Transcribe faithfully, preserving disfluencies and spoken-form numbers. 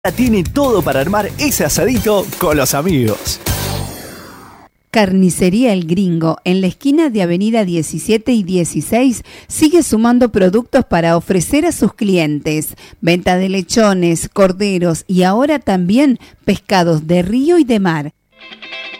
Tiene todo para armar ese asadito con los amigos. Carnicería El Gringo, en la esquina de Avenida diecisiete y dieciséis, sigue sumando productos para ofrecer a sus clientes. Venta de lechones, corderos y ahora también pescados de río y de mar.